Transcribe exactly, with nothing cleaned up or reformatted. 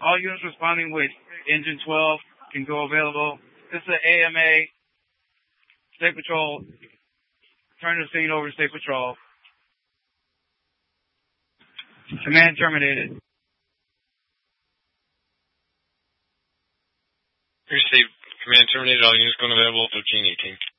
All units responding with engine twelve can go available. This is an A M A. State Patrol. Turn the scene over to State Patrol. Command terminated. Received. Command terminated. All units going available. thirteen eighteen.